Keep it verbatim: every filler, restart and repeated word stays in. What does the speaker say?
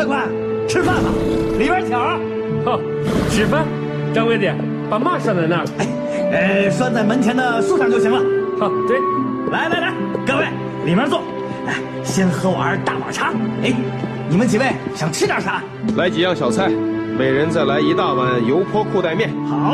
官，吃饭吧，里边请。 好，吃饭。掌柜的，把马拴在哪儿？ 哎，呃，拴在门前的树上就行了。 好，对。 来来来，各位，里面坐。来，先喝碗大碗茶。哎，你们几位想吃点啥？ 来几样小菜，每人再来一大碗油泼裤带面。 好。